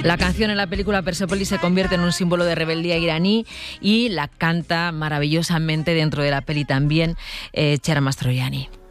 La canción en la película Persepolis se convierte en un símbolo de rebeldía iraní y la canta maravillosamente dentro de la peli también Chiara Mastroianni.